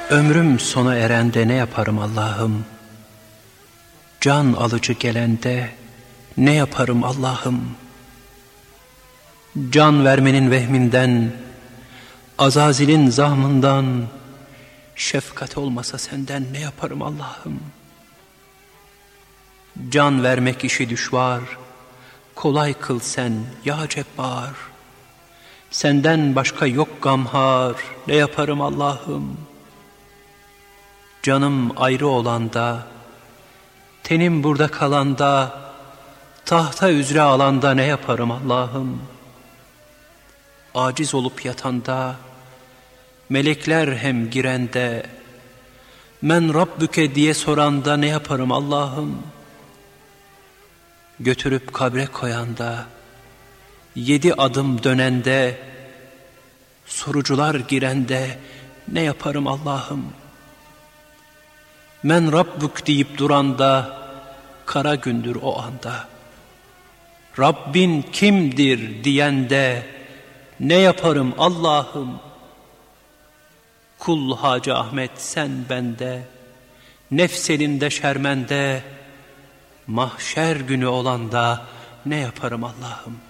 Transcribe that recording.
Ömrüm sona erende ne yaparım Allah'ım? Can alıcı gelende ne yaparım Allah'ım? Can vermenin vehminden, Azazil'in zahmından, şefkat olmasa senden ne yaparım Allah'ım? Can vermek işi düşvar, kolay kıl sen ya Cebbar. Senden başka yok gamhar, ne yaparım Allah'ım? Canım ayrı olanda, tenim burada kalanda, tahta üzere alanda ne yaparım Allah'ım? Aciz olup yatanda, melekler hem girende, men Rabbüke diye soranda ne yaparım Allah'ım? Götürüp kabre koyanda, 7 adım dönende, sorucular girende ne yaparım Allah'ım? Men Rabbük deyip duranda, kara gündür o anda. Rabbin kimdir diyende ne yaparım Allah'ım? Kul Hacı Ahmet sen bende, nefs elinde şermende, mahşer günü olanda ne yaparım Allah'ım?